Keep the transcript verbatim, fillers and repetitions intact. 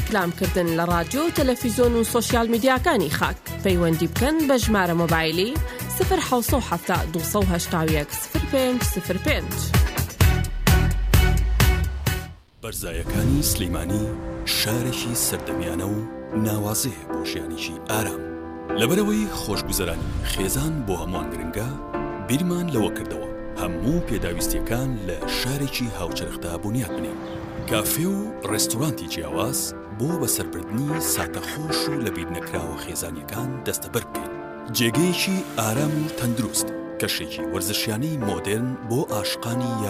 ڕیکلامکردن لە ڕادیۆ و تەلەڤیزۆن و سۆشیال میدیاکانی خاک. پەیوەندی بکەن بە ژمارە مۆبایلی صفر حەوت هەفتا دوو سەد و هەشتا و یەک صفر پێنج صفر پێنج. بەرزایەکانی سلەیمانی شارێکی سەردەمیانە و ناوازەیە بۆ ژیانێکی ئارام. لەبەرەوەی خۆشگوزەرانی خێزان بۆ هەمووان گرنگە، بیرمان لەوە کردەوە هەموو پێداویستیەکان لە شارێکی هاوچەرخدا بنیاد بنێن. کافێ و ڕێستۆرانتی جیاواز بۆ بەسەربردنی ساتەخۆش و لە بیر نەکراوە خێزانیەکان دەستەبەر بکەین. جێگەیەکی ئارام و تەندروست، کەشێکی وەرزشیانەی مۆدێرن بۆ ئاشقانی